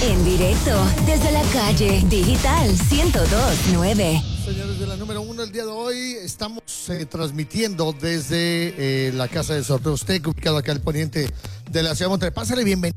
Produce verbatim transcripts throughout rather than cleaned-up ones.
En directo desde la calle Digital ciento dos punto nueve. Señores de la número uno, el día de hoy estamos eh, transmitiendo desde eh, la casa de Sorteos Tech, ubicado acá al poniente de la ciudad de Monterrey. Pásale, bienvenido.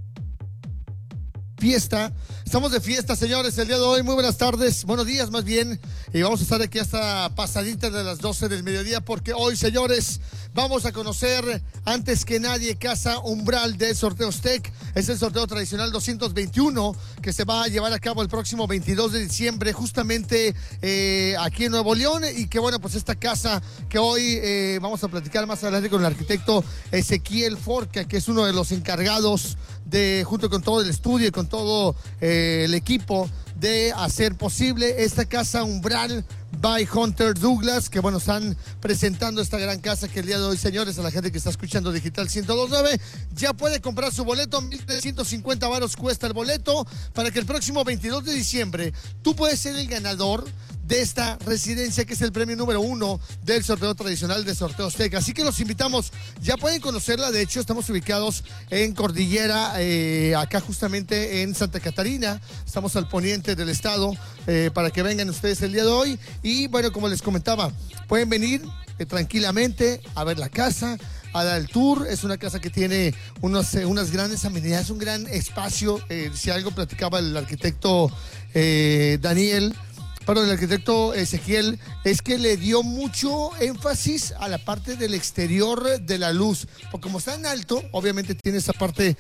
Fiesta, estamos de fiesta, señores, el día de hoy. Muy buenas tardes, buenos días más bien, y vamos a estar aquí hasta pasadita de las doce del mediodía, porque hoy, señores, vamos a conocer antes que nadie Casa Umbral de Sorteos Tech. Es el sorteo tradicional doscientos veintiuno que se va a llevar a cabo el próximo veintidós de diciembre, justamente eh, aquí en Nuevo León. Y que bueno, pues esta casa que hoy eh, vamos a platicar más adelante con el arquitecto Ezequiel Forca, que es uno de los encargados de, junto con todo el estudio y con todo eh, el equipo, de hacer posible esta Casa Umbral by Hunter Douglas, que bueno, están presentando esta gran casa que el día de hoy, señores, a la gente que está escuchando Digital ciento dos punto nueve, ya puede comprar su boleto. Mil trescientos cincuenta varos cuesta el boleto, para que el próximo veintidós de diciembre tú puedes ser el ganador de esta residencia, que es el premio número uno del sorteo tradicional de Sorteos Tech. Así que los invitamos, ya pueden conocerla. De hecho, estamos ubicados en Cordillera, eh, acá justamente en Santa Catarina. Estamos al poniente del estado, eh, para que vengan ustedes el día de hoy. Y bueno, como les comentaba, pueden venir eh, tranquilamente a ver la casa, a dar el tour. Es una casa que tiene unos, eh, unas grandes amenidades, un gran espacio. Eh, si algo platicaba el arquitecto eh, Daniel, pero el arquitecto Ezequiel, es que le dio mucho énfasis a la parte del exterior de la luz, porque como está en alto, obviamente tiene esa parte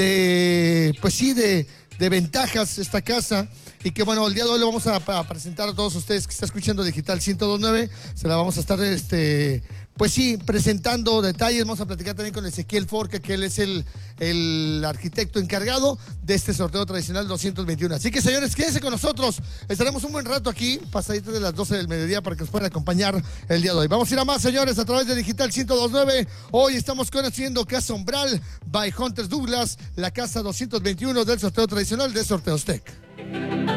de, pues sí, de, de ventajas esta casa. Y que bueno, el día de hoy le vamos a, a presentar a todos ustedes que están escuchando Digital ciento dos punto nueve. Se la vamos a estar, este, pues sí, presentando detalles. Vamos a platicar también con Ezequiel Forca, que él es el, el arquitecto encargado de este sorteo tradicional doscientos veintiuno. Así que, señores, quédense con nosotros. Estaremos un buen rato aquí, pasadito de las doce del mediodía, para que nos puedan acompañar el día de hoy. Vamos a ir a más, señores, a través de Digital ciento dos punto nueve. Hoy estamos conociendo Casa Umbral by Hunter Douglas, la casa doscientos veintiuno del sorteo tradicional de Sorteos Tech.